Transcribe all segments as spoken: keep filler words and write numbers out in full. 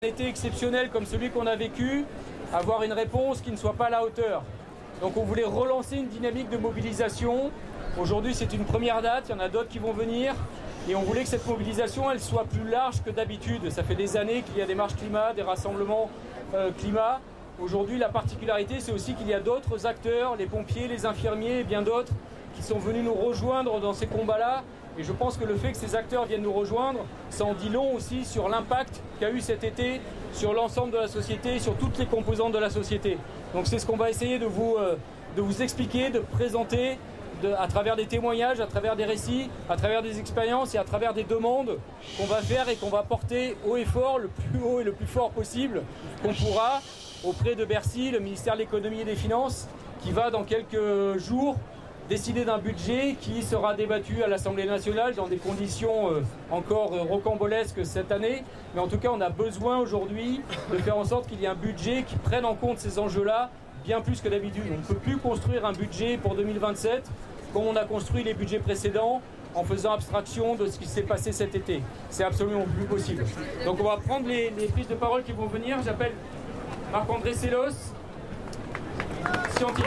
Un été exceptionnel comme celui qu'on a vécu, avoir une réponse qui ne soit pas à la hauteur. Donc on voulait relancer une dynamique de mobilisation. Aujourd'hui c'est une première date, il y en a d'autres qui vont venir. Et on voulait que cette mobilisation elle soit plus large que d'habitude. Ça fait des années qu'il y a des marches climat, des rassemblements euh, climat. Aujourd'hui la particularité c'est aussi qu'il y a d'autres acteurs, les pompiers, les infirmiers et bien d'autres, qui sont venus nous rejoindre dans ces combats-là. Et je pense que le fait que ces acteurs viennent nous rejoindre, ça en dit long aussi sur l'impact qu'a eu cet été sur l'ensemble de la société, sur toutes les composantes de la société. Donc c'est ce qu'on va essayer de vous, euh, de vous expliquer, de présenter de, à travers des témoignages, à travers des récits, à travers des expériences et à travers des demandes qu'on va faire et qu'on va porter haut et fort, le plus haut et le plus fort possible qu'on pourra auprès de Bercy, le ministère de l'économie et des finances, qui va dans quelques jours décider d'un budget qui sera débattu à l'Assemblée nationale dans des conditions euh, encore euh, rocambolesques cette année. Mais en tout cas, on a besoin aujourd'hui de faire en sorte qu'il y ait un budget qui prenne en compte ces enjeux-là bien plus que d'habitude. On ne peut plus construire un budget pour deux mille vingt-sept comme on a construit les budgets précédents en faisant abstraction de ce qui s'est passé cet été. C'est absolument plus possible. Donc on va prendre les, les prises de parole qui vont venir. J'appelle Marc-André Sellos, scientifique.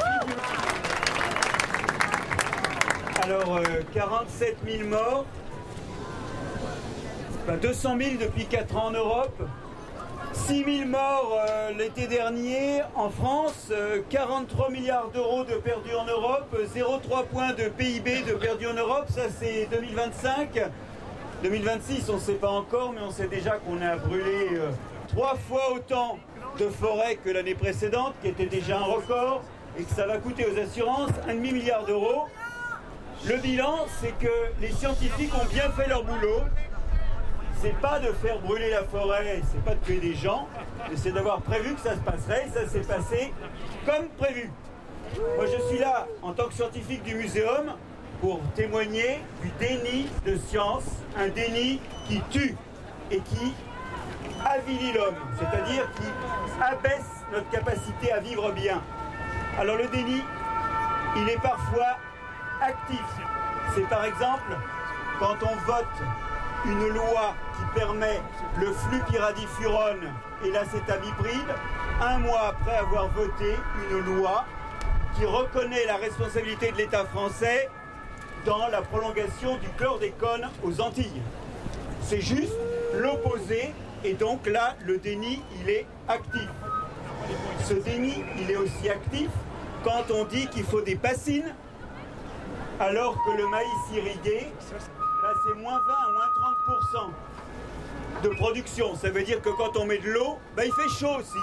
Alors, euh, quarante-sept mille morts, enfin, deux cent mille depuis quatre ans en Europe, six mille morts euh, l'été dernier en France, euh, quarante-trois milliards d'euros de perdus en Europe, zéro virgule trois points de P I B de perdus en Europe, ça c'est deux mille vingt-cinq. deux mille vingt-six, on ne sait pas encore, mais on sait déjà qu'on a brûlé euh, trois fois autant de forêts que l'année précédente, qui était déjà un record, et que ça va coûter aux assurances un demi milliard d'euros. Le bilan, c'est que les scientifiques ont bien fait leur boulot. C'est pas de faire brûler la forêt, c'est pas de tuer des gens, mais c'est d'avoir prévu que ça se passerait, et ça s'est passé comme prévu. Moi, je suis là, en tant que scientifique du muséum, pour témoigner du déni de science, un déni qui tue et qui avilit l'homme, c'est-à-dire qui abaisse notre capacité à vivre bien. Alors le déni, il est parfois actif. C'est par exemple quand on vote une loi qui permet le flupyradifurone et l'acétamipride, un mois après avoir voté une loi qui reconnaît la responsabilité de l'État français dans la prolongation du chlordécone aux Antilles. C'est juste l'opposé, et donc là, le déni, il est actif. Ce déni, il est aussi actif quand on dit qu'il faut des bassines, alors que le maïs irrigué, là c'est moins vingt à moins trente pour cent de production. Ça veut dire que quand on met de l'eau, bah, il fait chaud aussi.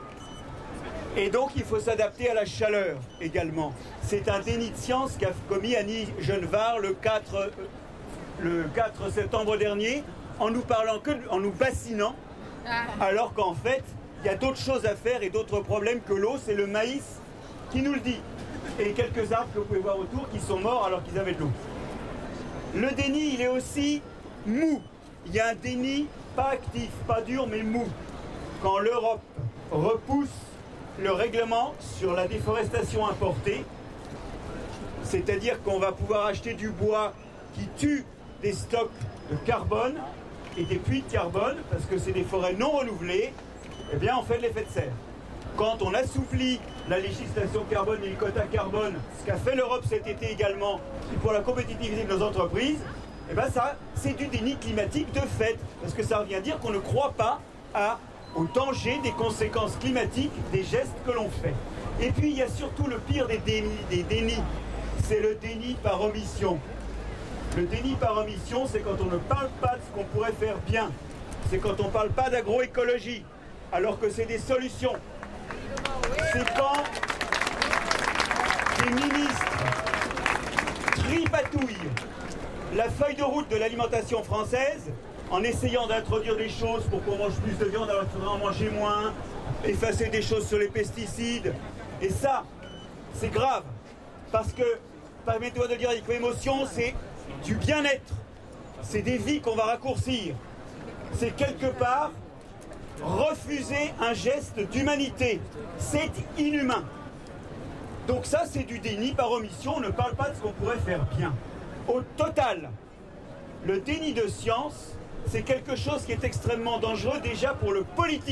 Et donc il faut s'adapter à la chaleur également. C'est un déni de science qu'a commis Annie Genevard le quatre, le quatre septembre dernier, en nous parlant que, en nous bassinant, alors qu'en fait, il y a d'autres choses à faire et d'autres problèmes que l'eau, c'est le maïs qui nous le dit. Et quelques arbres que vous pouvez voir autour qui sont morts alors qu'ils avaient de l'eau. Le déni, il est aussi mou. Il y a un déni pas actif, pas dur, mais mou. Quand l'Europe repousse le règlement sur la déforestation importée, c'est-à-dire qu'on va pouvoir acheter du bois qui tue des stocks de carbone et des puits de carbone, parce que c'est des forêts non renouvelées, eh bien on fait de l'effet de serre. Quand on assouplit la législation carbone et les quotas carbone, ce qu'a fait l'Europe cet été également pour la compétitivité de nos entreprises, eh ben ça, c'est du déni climatique de fait, parce que ça revient dire qu'on ne croit pas à, au danger des conséquences climatiques des gestes que l'on fait. Et puis il y a surtout le pire des dénis, des dénis, c'est le déni par omission. Le déni par omission, c'est quand on ne parle pas de ce qu'on pourrait faire bien. C'est quand on ne parle pas d'agroécologie, alors que c'est des solutions. C'est quand des ministres tripatouillent la feuille de route de l'alimentation française en essayant d'introduire des choses pour qu'on mange plus de viande alors qu'il faudrait en manger moins, effacer des choses sur les pesticides. Et ça, c'est grave, parce que, permettez-moi de le dire avec émotion, c'est du bien-être. C'est des vies qu'on va raccourcir. C'est quelque part refuser un geste d'humanité. C'est inhumain. Donc ça, c'est du déni par omission. On ne parle pas de ce qu'on pourrait faire bien. Au total, le déni de science, c'est quelque chose qui est extrêmement dangereux déjà pour le politique.